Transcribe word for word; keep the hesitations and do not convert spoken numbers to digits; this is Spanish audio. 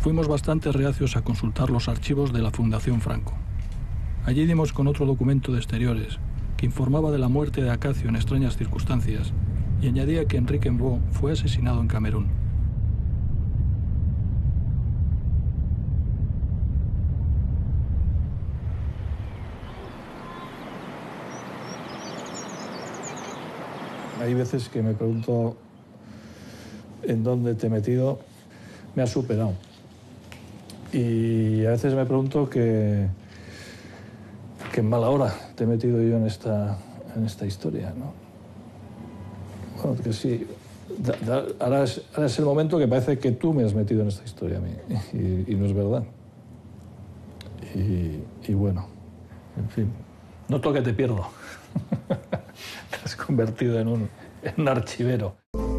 Fuimos bastante reacios a consultar los archivos de la Fundación Franco. Allí dimos con otro documento de exteriores que informaba de la muerte de Acacio en extrañas circunstancias y añadía que Enrique Mbó fue asesinado en Camerún. Hay veces que me pregunto en dónde te he metido. Me has superado. Y a veces me pregunto que, que en mala hora te he metido yo en esta, en esta historia, ¿no? Bueno, que sí, da, da, ahora, es, ahora es el momento que parece que tú me has metido en esta historia a mí, y, y no es verdad. Y, y bueno, en fin, noto que te pierdo. Te has convertido en un, en un archivero.